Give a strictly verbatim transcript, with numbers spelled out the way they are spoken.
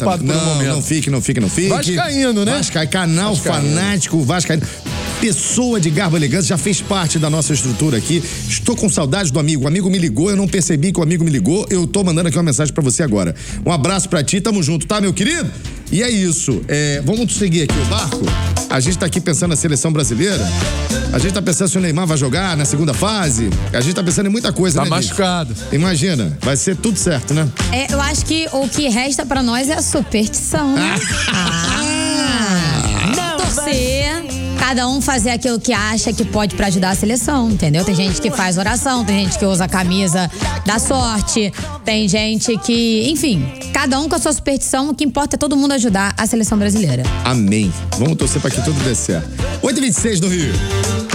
preocupado por um Não, momento. não fique, não fique, não fique. Vascaíno, né? Vasca... Canal Vascaíno. fanático Vascaíno. Pessoa de garbo e elegância, já fez parte da nossa estrutura aqui. Estou com saudade do amigo. O amigo me ligou, eu não percebi que o amigo me ligou. Eu tô mandando aqui uma mensagem pra você agora. Um abraço pra ti, tamo junto, tá, meu querido? E é isso. É, vamos seguir aqui o barco. A gente tá aqui pensando na seleção brasileira. A gente tá pensando se o Neymar vai jogar na segunda fase. A gente tá pensando em muita coisa, Tá né, machucado. Gui? Imagina, vai ser tudo certo, né? É, eu acho que o que resta pra nós é a superstição. Né? Ah, torcer. Cada um fazer aquilo que acha que pode pra ajudar a seleção, entendeu? Tem gente que faz oração, tem gente que usa a camisa da sorte, tem gente que, enfim, cada um com a sua superstição, o que importa é todo mundo ajudar a seleção brasileira. Amém. Vamos torcer pra que tudo dê certo. oito e vinte e seis no Rio.